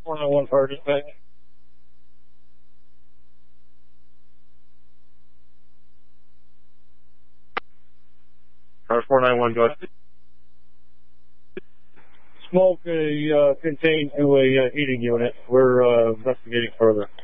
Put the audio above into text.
491 fire dispatch. Car 491, go ahead. Smoke contained to a heating unit. We're investigating further.